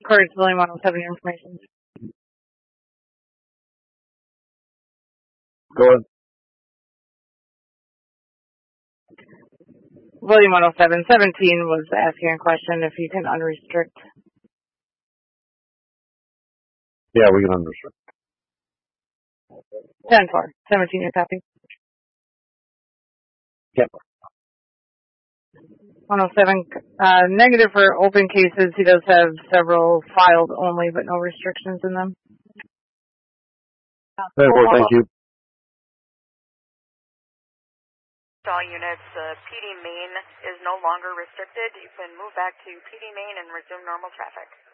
According to William 107 information. Go ahead. William 107, 17 was asking a question if you can unrestrict. Yeah, we can unrestrict. 10-4. 17, your copy. Yep. 107, negative for open cases. He does have several filed only, but no restrictions in them. Thank you. All units, PD Main is no longer restricted. You can move back to PD Main and resume normal traffic.